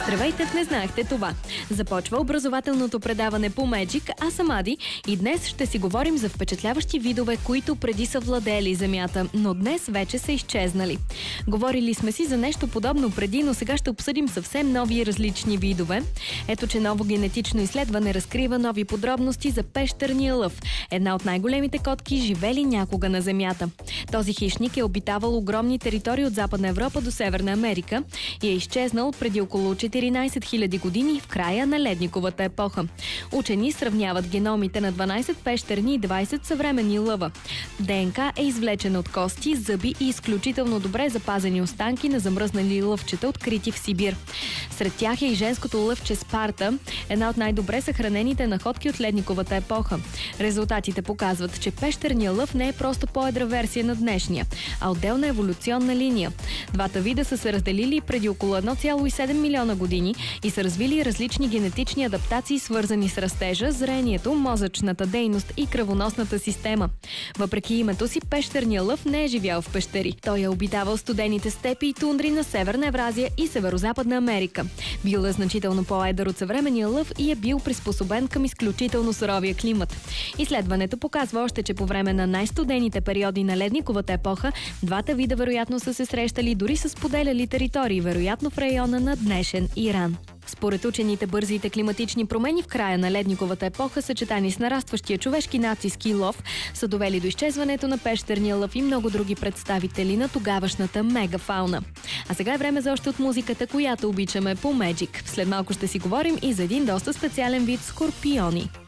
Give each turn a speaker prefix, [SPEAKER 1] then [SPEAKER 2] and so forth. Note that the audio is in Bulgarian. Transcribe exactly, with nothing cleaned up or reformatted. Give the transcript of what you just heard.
[SPEAKER 1] Здравейте, в не знаехте това. Започва образователното предаване по Magic, аз съм Ади и днес ще си говорим за впечатляващи видове, които преди са владеели Земята, но днес вече са изчезнали. Говорили сме си за нещо подобно преди, но сега ще обсъдим съвсем нови и различни видове. Ето, че ново генетично изследване разкрива нови подробности за пещерния лъв, една от най-големите котки, живели някога на Земята. Този хищник е обитавал огромни територии от Западна Европа до Северна Америка и е изчезнал преди около четиринайсет хиляди години в края на ледниковата епоха. Учени сравняват геномите на дванайсет пещерни и двайсет съвременни лъва. ДНК е извлечена от кости, зъби и изключително добре запазени останки на замръзнали лъвчета, открити в Сибир. Сред тях е и женското лъвче Спарта, една от най-добре съхранените находки от ледниковата епоха. Резултатите показват, че пещерният лъв не е просто по-едра версия на днешния, а отделна еволюционна линия. Двата вида са се разделили преди около едно цяло и седем милиона години и са развили различни генетични адаптации, свързани с растежа, зрението, мозъчната дейност и кръвоносната система. Въпреки името си, пещерният лъв не е живял в пещери. Той е обитавал студените степи и тундри на Северна Евразия и Северозападна Америка. Бил е значително по-едър от съвременния лъв и е бил приспособен към изключително суровия климат. Изследването показва още, че по време на най-студените периоди на ледниковата епоха двата вида вероятно са се срещали, дори са споделяли територии, вероятно в района на днешен Иран. Според учените, бързите климатични промени в края на ледниковата епоха, съчетани с нарастващия човешки нацийски лов, са довели до изчезването на пещерния лъв и много други представители на тогавашната мегафауна. А сега е време за още от музиката, която обичаме по Magic. След малко ще си говорим и за един доста специален вид скорпиони.